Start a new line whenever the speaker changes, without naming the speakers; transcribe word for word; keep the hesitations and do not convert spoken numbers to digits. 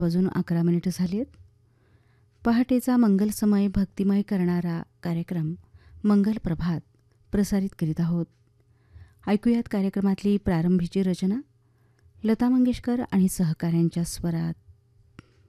वाजून अकरा मिनिटं झाली आहेत. पहाटेचा मंगलसमय भक्तिमय करणारा कार्यक्रम मंगल प्रभात प्रसारित करीत आहोत. ऐकूयात कार्यक्रमातली प्रारंभीची रचना लता मंगेशकर आणि सहकाऱ्यांच्या स्वरात.